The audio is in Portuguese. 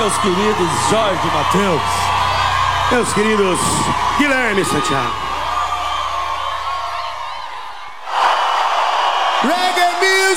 meus queridos Jorge Mateus, meus queridos Guilherme Santiago. Reggae music!